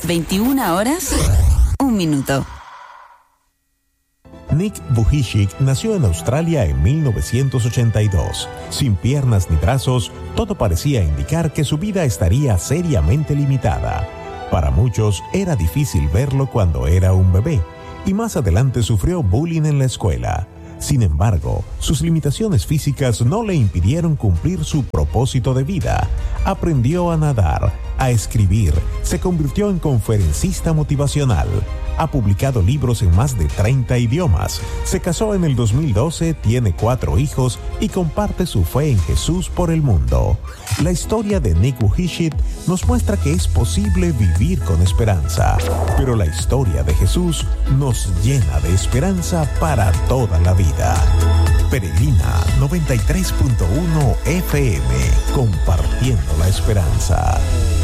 21 horas, 1 minuto. Nick Vujicic nació en Australia en 1982. Sin piernas ni brazos, todo parecía indicar que su vida estaría seriamente limitada. Para muchos era difícil verlo cuando era un bebé, y más adelante sufrió bullying en la escuela. Sin embargo, sus limitaciones físicas no le impidieron cumplir su propósito de vida. Aprendió a nadar, a escribir, se convirtió en conferencista motivacional. Ha publicado libros en más de 30 idiomas. Se casó en el 2012, tiene 4 hijos y comparte su fe en Jesús por el mundo. La historia de Nick Vujicic nos muestra que es posible vivir con esperanza. Pero la historia de Jesús nos llena de esperanza para toda la vida. Peregrina 93.1 FM, compartiendo la esperanza.